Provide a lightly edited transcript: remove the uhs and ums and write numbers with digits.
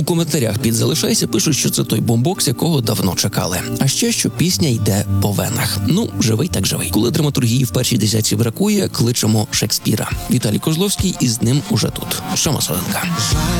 У коментарях під «Залишайся» пишуть, що це той бомбокс, якого давно чекали. А ще, що пісня йде по венах. Ну, живий так живий. Коли драматургії в першій десятці бракує, кличемо Шекспіра. Віталій Козловський із ним уже тут. Сьома сходинка.